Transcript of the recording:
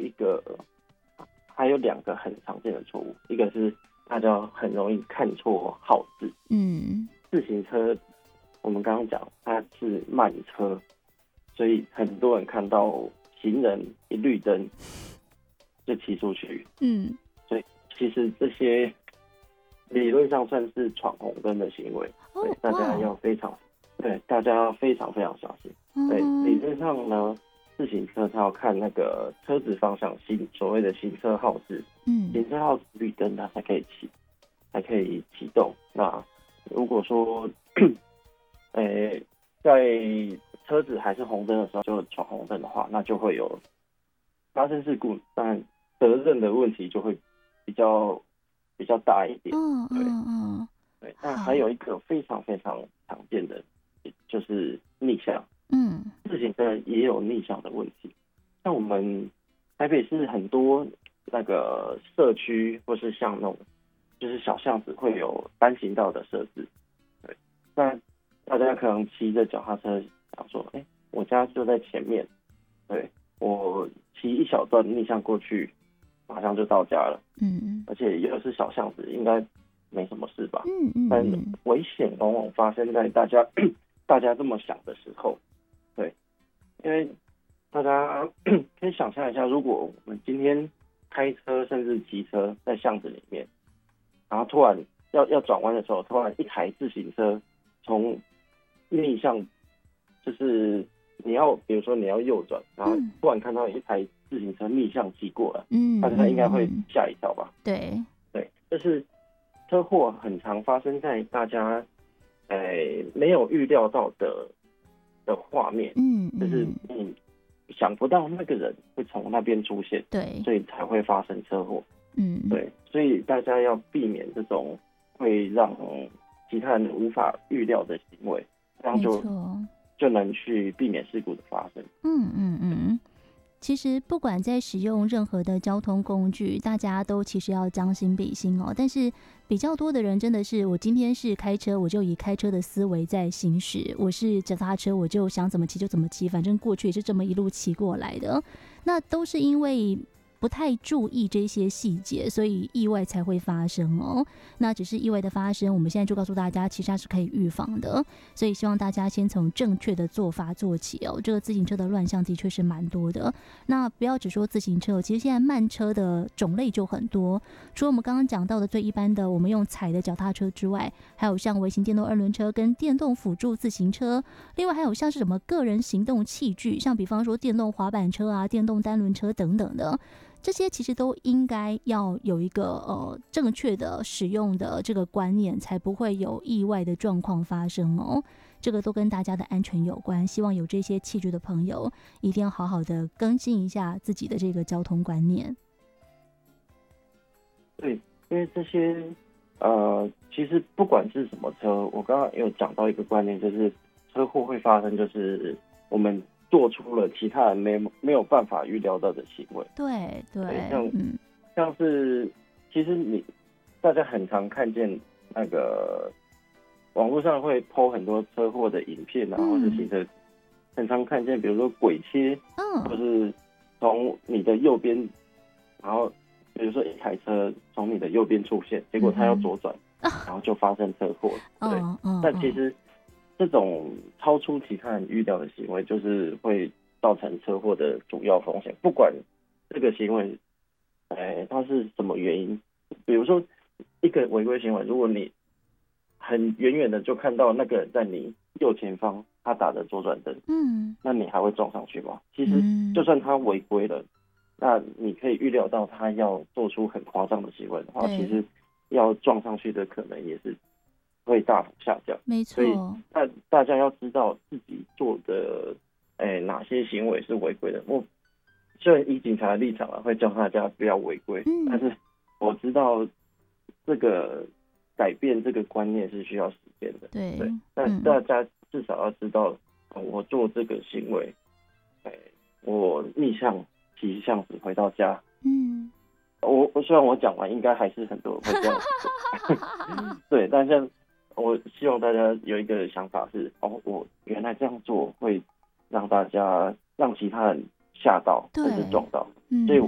还有两个很常见的错误，一个是大家很容易看错号字。自行车我们刚刚讲它是慢车，所以很多人看到行人一绿灯就骑出去。所以其实这些理论上算是闯红灯的行为，对，大家要非常非常小心。对，理论上呢，自行车它要看那个车子方向所谓的行车号志，行车号志绿灯它才可以启动。那如果说在车子还是红灯的时候就闯红灯的话，那就会有发生事故，当然责任的问题就会比较大一点。对，那还有一个非常非常常见的就是逆向。自行车也有逆向的问题，像我们台北市很多那个社区或是像那种就是小巷子会有单行道的设置。对，那大家可能骑着脚踏车想说，我家就在前面，对，我骑一小段逆向过去马上就到家了。而且又是小巷子，应该没什么事吧。但危险往往发生在大家这么想的时候。对，因为大家可以想象一下，如果我们今天开车甚至骑车在巷子里面，然后突然要转弯的时候，突然一台自行车从逆向，就是比如说你要右转，然后突然看到一台自行车逆向骑过来，大家应该会吓一跳吧？ 对， 就是车祸很常发生在大家没有预料到的画面。就是你想不到那个人会从那边出现， 对， 所以才会发生车祸。对，所以大家要避免这种会让其他人无法预料的行为，这样就能去避免事故的发生。 其实不管在使用任何的交通工具，大家都其实要将心比心哦。但是比较多的人真的是，我今天是开车，我就以开车的思维在行驶；我是脚踏车，我就想怎么骑就怎么骑，反正过去也是这么一路骑过来的。那都是因为不太注意这些细节，所以意外才会发生哦。那只是意外的发生，我们现在就告诉大家，其实它是可以预防的。所以希望大家先从正确的做法做起哦。这个自行车的乱象的确是蛮多的。那不要只说自行车，其实现在慢车的种类就很多。除了我们刚刚讲到的最一般的，我们用踩的脚踏车之外，还有像微型电动二轮车跟电动辅助自行车，另外还有像是什么个人行动器具，像比方说电动滑板车啊、电动单轮车等等的。这些其实都应该要有一个正确的使用的这个观念，才不会有意外的状况发生哦。这个都跟大家的安全有关，希望有这些器具的朋友一定要好好的更新一下自己的这个交通观念。 对，因为这些其实不管是什么车，我刚刚有讲到一个观念，就是车祸会发生，就是我们做出了其他人没有办法预料到的行为。 对， 像是其实大家很常看见那个网络上会 po 很多车祸的影片啊，或是行车，很常看见，比如说鬼切，或是从你的右边，然后比如说一台车从你的右边出现，结果他要左转，然后就发生车祸。对，但其实这种超出其他人预料的行为，就是会造成车祸的主要风险。不管这个行为，它是什么原因，比如说一个违规行为，如果你很远远的就看到那个人在你右前方，他打着左转灯，那你还会撞上去吗？其实就算他违规了，那你可以预料到他要做出很夸张的行为的话，其实要撞上去的可能也是会大幅下降。 没错， 所以大家要知道自己做的哪些行为是违规的。我虽然以警察的立场会叫大家不要违规，但是我知道这个改变这个观念是需要时间的。对，但大家至少要知道，我做这个行为，我逆向骑巷子回到家，我虽然我讲完，应该还是很多人会这样做，对，但是我希望大家有一个想法是，我原来这样做会让其他人吓到，甚至撞到，所以